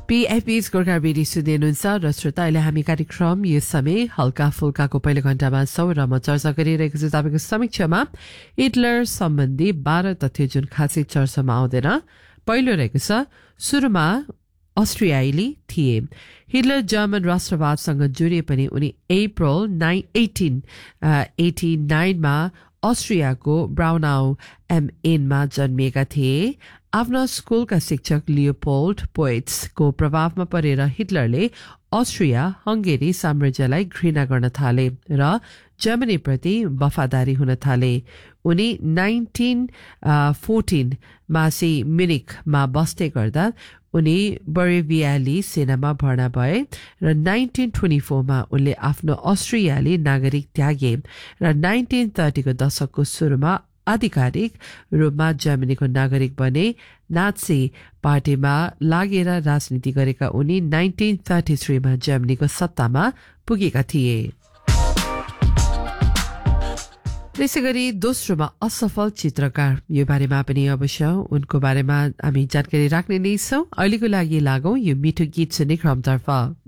PFB's Gorkha radio सुन्दै हुनुहुन्छ र श्रोता अहिले हामी कार्यक्रम यो समय हल्का फुल्काको पहिलो घण्टामा छौं र म चर्चा गरिरहेको छु तपाईको समीक्षामा हिटलर सम्बन्धी 12 तथ्य जुन खासै चर्चामा आउँदैन। पहिलो रहेको छ सुरुमा अस्ट्रियाली थिए। हिटलर जर्मन राष्ट्रवादसँग जोडिए पनि उनी अप्रिल 1889 मा अस्ट्रियाको ब्राउनाउ एमएनमा जन्मिएका थिए। आफ्ना स्कुलका शिक्षक लियोपोल्ड पोइट्सको प्रभावमा परेर हिटलरले अस्ट्रिया हंगेरी साम्राज्यलाई घृणा गर्न थाले र जर्मनीप्रति वफादारी हुन थाले। उनी 1914 मासी म्युनिकमा बस्दै गर्दा उनी बरेभियाली सेनामा भर्ना भए र 1924 मा उनले आफ्नो अस्ट्रियाली नागरिक त्यागे र 1930 को दशकको सुरुमा आधिकारिक रूपमा जर्मनीको नागरिक बने। नात्सी पार्टीमा लागेर राजनीति गरेका उनी 1933 मा जर्मनीको सत्तामा पुगेका थिए। त्यसैगरी दोस्रोमा असफल चित्रकार, यो बारेमा पनि अवश्य उनको बारेमा हामी जानकारी राख्ने नै छौं। अहिलेको लागि लागौं यो मिठो गीत सुन्ने क्रमतर्फ।